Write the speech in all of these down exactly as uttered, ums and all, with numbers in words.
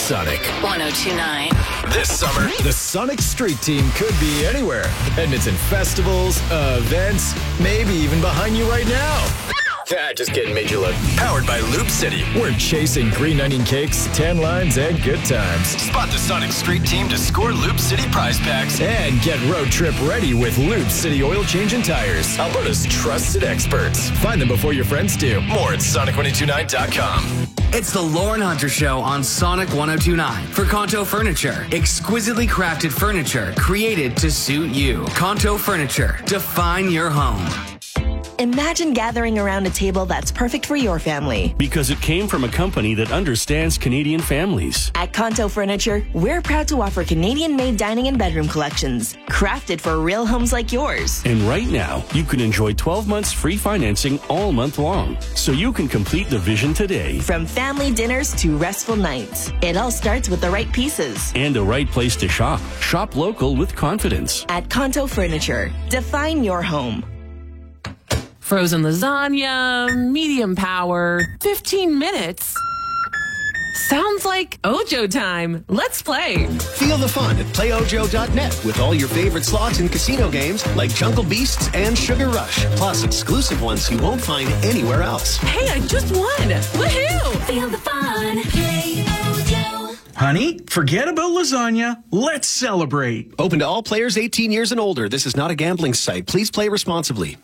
Sonic one oh two point nine. This summer, the Sonic Street Team could be anywhere. Edmonton festivals, events, maybe even behind you right now. Ah, just kidding, made you look. Powered by Loop City. We're chasing green onion cakes, tan lines, and good times. Spot the Sonic Street Team to score Loop City prize packs. And get road trip ready with Loop City oil change and tires. Alberta's trusted experts. Find them before your friends do. More at sonic one oh two nine dot com. It's the Lauren Hunter Show on Sonic one oh two point nine. For Conto Furniture. Exquisitely crafted furniture created to suit you. Conto Furniture. Define your home. Imagine gathering around a table that's perfect for your family. Because it came from a company that understands Canadian families. At Conto Furniture, we're proud to offer Canadian-made dining and bedroom collections, crafted for real homes like yours. And right now, you can enjoy twelve months free financing all month long, so you can complete the vision today. From family dinners to restful nights, it all starts with the right pieces. And the right place to shop. Shop local with confidence. At Conto Furniture, define your home. Frozen lasagna, medium power, fifteen minutes. Sounds like Ojo time. Let's play. Feel the fun at play ojo dot net with all your favorite slots and casino games like Jungle Beasts and Sugar Rush, plus exclusive ones you won't find anywhere else. Hey, I just won. Woohoo! Feel the fun. Play Ojo. Honey, forget about lasagna. Let's celebrate. Open to all players eighteen years and older. This is not a gambling site. Please play responsibly.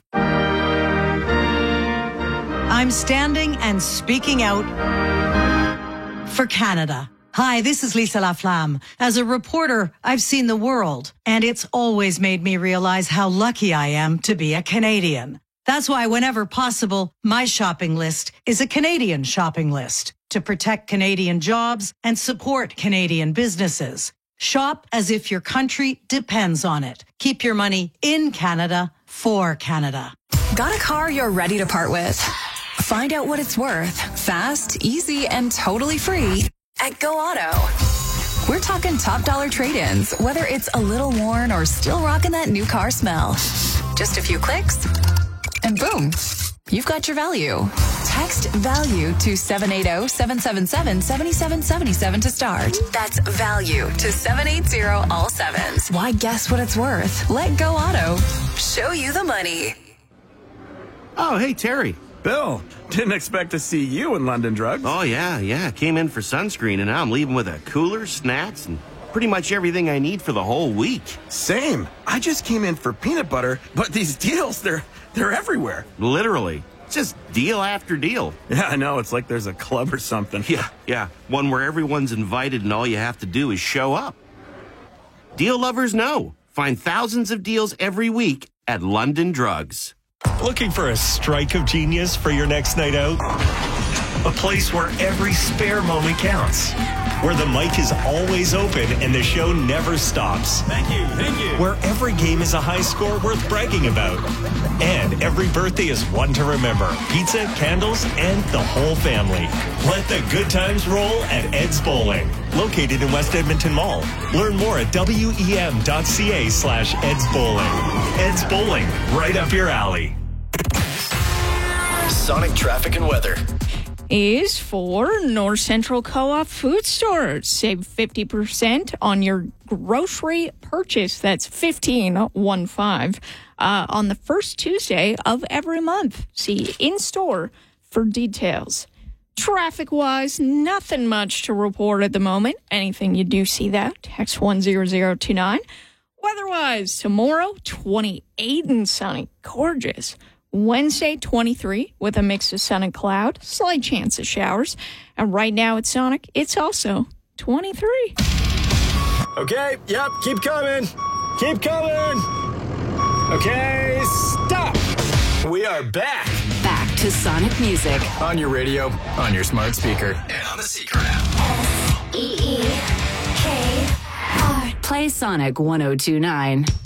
I'm standing and speaking out for Canada. Hi, this is Lisa Laflamme. As a reporter, I've seen the world, and it's always made me realize how lucky I am to be a Canadian. That's why whenever possible, my shopping list is a Canadian shopping list to protect Canadian jobs and support Canadian businesses. Shop as if your country depends on it. Keep your money in Canada for Canada. Got a car you're ready to part with? Find out what it's worth, fast, easy, and totally free at Go Auto. We're talking top dollar trade-ins, whether it's a little worn or still rocking that new car smell. Just a few clicks, and boom, you've got your value. Text VALUE to seven eight zero, seven seven seven, seven seven seven seven to start. That's VALUE to seven eight zero all sevens. Why guess what it's worth? Let Go Auto show you the money. Oh, hey, Terry. Bill, didn't expect to see you in London Drugs. Oh, yeah, yeah. Came in for sunscreen, and now I'm leaving with a cooler, snacks, and pretty much everything I need for the whole week. Same. I just came in for peanut butter, but these deals, they're they're everywhere. Literally. Just deal after deal. Yeah, I know. It's like there's a club or something. Yeah, yeah. One where everyone's invited and all you have to do is show up. Deal lovers know. Find thousands of deals every week at London Drugs. Looking for a strike of genius for your next night out? A place where every spare moment counts. Where the mic is always open and the show never stops. Thank you, thank you. Where every game is a high score worth bragging about. And every birthday is one to remember. Pizza, candles, and the whole family. Let the good times roll at Ed's Bowling. Located in West Edmonton Mall. Learn more at wem.ca slash Ed's Bowling. Ed's Bowling, right up your alley. Sonic traffic and weather is for North Central Co-op food stores. Save fifty percent on your grocery purchase. That's fifteen one five uh, on the first Tuesday of every month. See in-store for details. Traffic-wise, nothing much to report at the moment. Anything you do see that, text one zero zero two nine. Weather-wise, tomorrow, twenty-eight and sunny. Gorgeous. Wednesday, twenty-three, with a mix of sun and cloud, slight chance of showers. And right now at Sonic, it's also twenty-three. Okay, yep, keep coming. Keep coming. Okay, stop. We are back. Back to Sonic Music. On your radio, on your smart speaker, and on the Seeker app. S E E K R. Play Sonic one oh two point nine.